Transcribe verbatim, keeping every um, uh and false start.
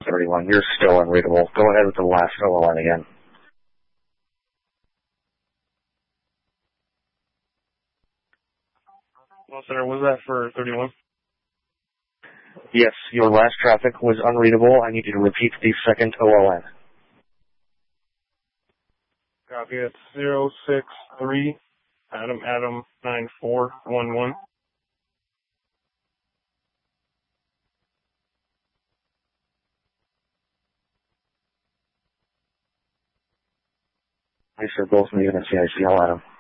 thirty-one. You're still unreadable. Go ahead with the last O L N again. Well, Center, was that for thirty-one? Yes, your last traffic was unreadable. I need you to repeat the second O L N. Copy. It's zero six three Adam Adam nine four one one. I said both me and C I C. I'll add them.